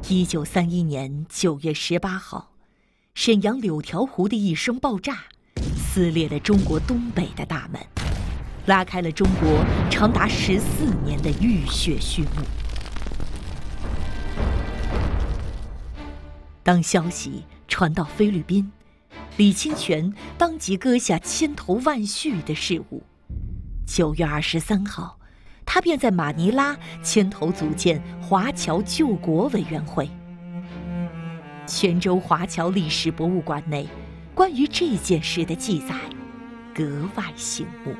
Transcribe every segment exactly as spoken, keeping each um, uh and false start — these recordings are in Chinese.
一九三一年九月十八号，沈阳柳条湖的一声爆炸，撕裂了中国东北的大门，拉开了中国长达十四年的浴血序幕。当消息传到菲律宾，李清泉当即割下千头万绪的事物。九月二十三号，他便在马尼拉牵头组建华侨救国委员会。泉州华侨历史博物馆内关于这件事的记载格外醒目。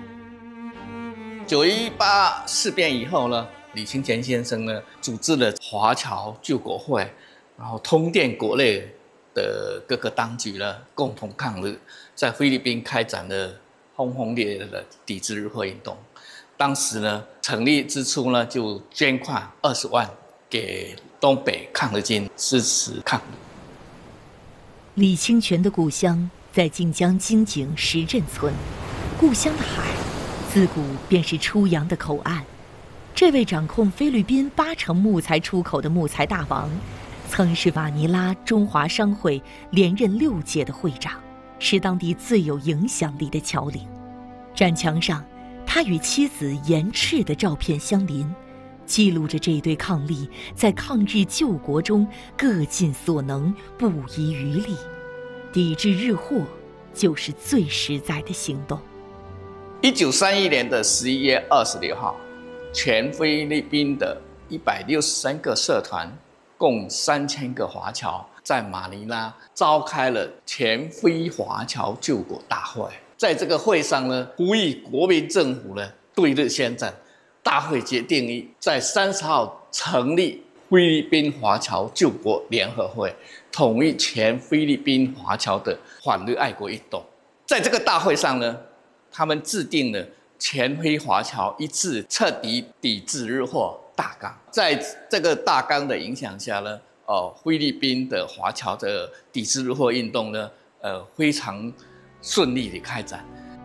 九一八事变以后呢，李清泉先生呢组织了华侨救国会，然后通电国内的各个当局呢共同抗日，在菲律宾开展了轰轰烈烈的抵制日货运动。当时呢，成立之初呢，就捐款二十万给东北抗日军支持抗日。 李清泉的故乡在晋江金井石镇村，故乡的海自古便是出洋的口岸。这位掌控菲律宾八成木材出口的木材大王，曾是马尼拉中华商会连任六届的会长，是当地最有影响力的侨领。展墙上，他与妻子严赤的照片相邻，记录着这对伉俪在抗日救国中各尽所能，不遗余力。抵制日货就是最实在的行动。 一九三一年的十一月二十六号，全菲律宾的一百六十三个社团，共三千个华侨，在马尼拉召开了全菲华侨救国大会。在这个会上呢，呼吁国民政府呢对日宣战。大会决定于在三十号成立菲律宾华侨救国联合会，统一全菲律宾华侨的反日爱国运动。在这个大会上呢，他们制定了全菲华侨一致彻底抵制日货大纲。在这个大纲的影响下呢，呃，菲律宾的华侨的抵制日货运动呢，呃，非常顺利的开展。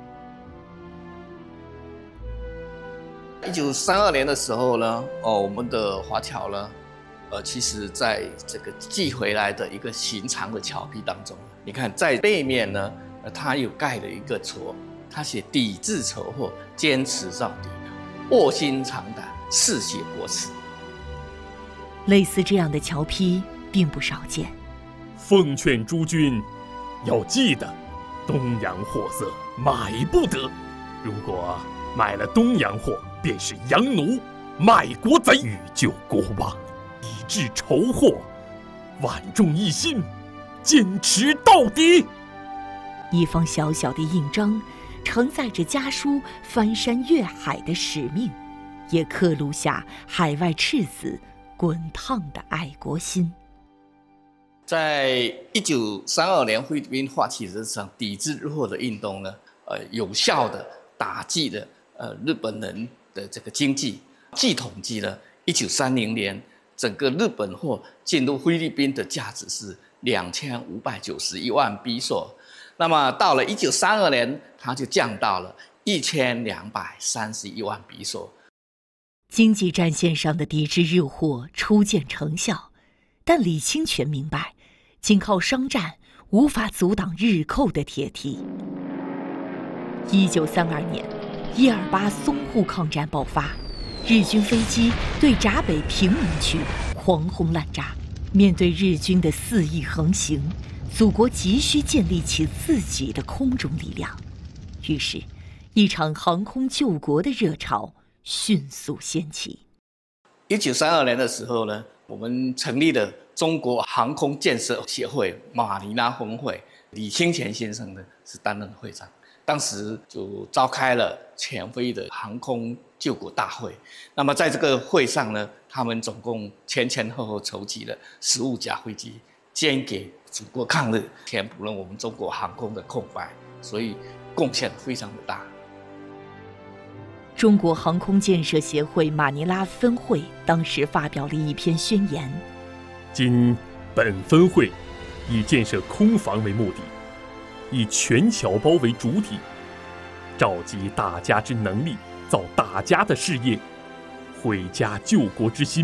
一九三二年的时候呢，哦，我们的华侨呢，呃，其实在这个寄回来的一个寻常的侨批当中，你看在背面呢，呃，它有盖了一个戳，它写抵制仇货，坚持到底，卧薪尝胆，嗜血国耻。 类似这样的侨批并不少见。 奉劝诸君，要记得，东洋货色买不得。如果买了东洋货，便是洋奴、卖国贼。欲救国亡，抵制仇货，万众一心，坚持到底。 一封小小的印章，承载着家书翻山越海的使命，也刻录下海外赤子滚烫的爱国心。 在一九三二年菲律宾发起这场抵制日货的运动呢，呃，有效的打击了呃日本人的这个经济。据统计呢，一九三零年整个日本货进入菲律宾的价值是两千五百九十一万比索，那么到了一九三二年，它就降到了一千两百三十一万比索。 经济战线上的抵制日货初见成效，但李清泉明白，仅靠商战无法阻挡日寇的铁蹄。一九三二年，一二八淞沪抗战爆发，日军飞机对闸北平民区狂轰滥炸。面对日军的肆意横行，祖国急需建立起自己的空中力量。于是，一场航空救国的热潮迅速掀起。 一九三二年的时候呢，我们成立了中国航空建设协会马尼拉分会，李清泉先生呢是担任会长。当时就召开了全菲的航空救国大会。那么在这个会上呢，他们总共前前后后筹集了十五架飞机，捐给祖国抗日，填补了我们中国航空的空白，所以贡献非常的大。 中国航空建设协会马尼拉分会当时发表了一篇宣言： 今本分会以建设空防为目的，以全侨胞为主体，召集大家之能力，造大家的事业，毁家救国之心，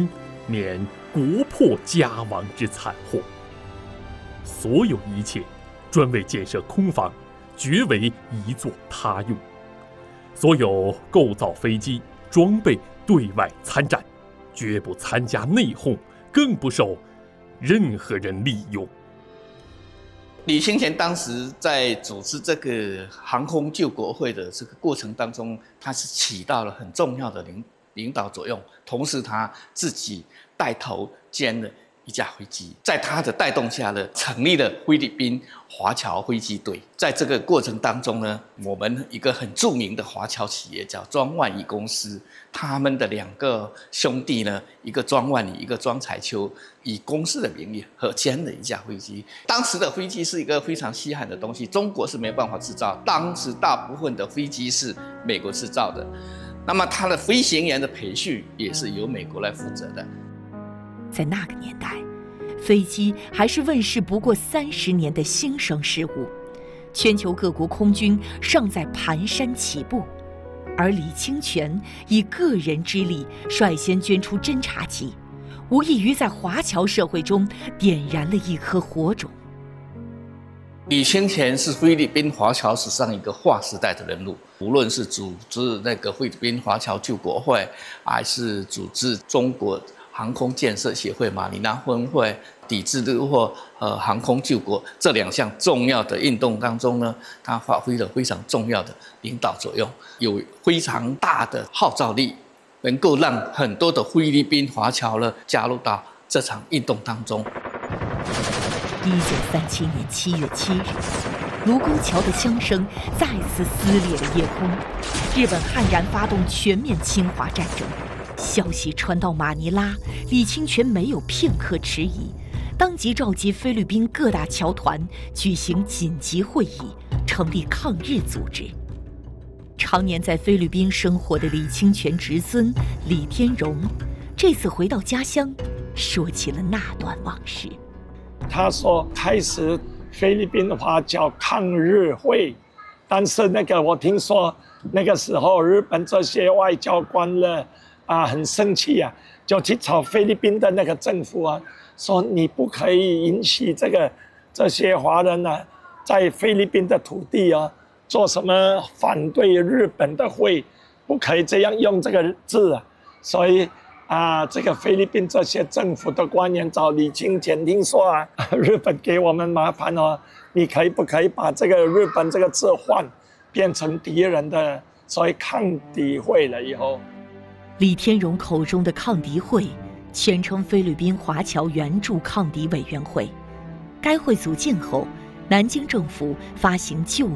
免国破家亡之惨祸。所有一切专为建设空防，绝为一作他用。所有构造飞机装备对外参战，绝不参加内讧，更不受任何人利用。 李清泉当时在组织这个航空救国会的这个过程当中，他是起到了很重要的领领导作用，同时他自己带头兼了一架飞机，在他的带动下呢，成立了菲律宾华侨飞机队。在这个过程当中呢，我们一个很著名的华侨企业叫庄万里公司，他们的两个兄弟呢，一个庄万里，一个庄彩秋，以公司的名义合建了一架飞机。当时的飞机是一个非常稀罕的东西，中国是没办法制造，当时大部分的飞机是美国制造的，那么它的飞行员的培训也是由美国来负责的。 在那个年代，飞机还是问世不过三十年的新生事物，全球各国空军尚在蹒跚起步，而李清泉以个人之力率先捐出侦察机，无异于在华侨社会中点燃了一颗火种。 李清泉是菲律宾华侨史上一个划时代的人物，无论是组织那个菲律宾华侨救国会，还是组织中国航空建设协会、马尼拉分会、抵制日货和航空救国这两项重要的运动当中呢，他发挥了非常重要的领导作用，有非常大的号召力，能够让很多的菲律宾华侨呢加入到这场运动当中。 一九三七年七月七日，卢沟桥的枪声再次撕裂了夜空，日本悍然发动全面侵华战争。消息传到马尼拉，李清泉没有片刻迟疑，当即召集菲律宾各大侨团举行紧急会议，成立抗日组织。常年在菲律宾生活的李清泉侄孙李天荣，这次回到家乡，说起了那段往事。 他说开始菲律宾华侨抗日会，但是那个我听说那个时候日本这些外交官呢啊很生气啊，就去找菲律宾的那个政府啊，说你不可以允许这个这些华人呢、啊、在菲律宾的土地啊做什么反对日本的会，不可以这样用这个字啊，所以。啊，这个菲律宾这些政府的官员找李清泉，听说啊，日本给我们麻烦哦，你可以不可以把这个日本这个字换，变成敌人的，所以抗敌会了以后， 李天荣口中的抗敌会，全称菲律宾华侨援助抗敌委员会。该会组建后，南京政府发行救